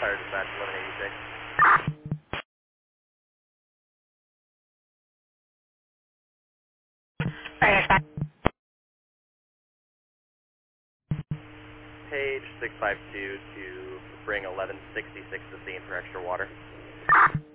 Fire Dispatch 1186. Page 652 to bring 1166 to scene for extra water.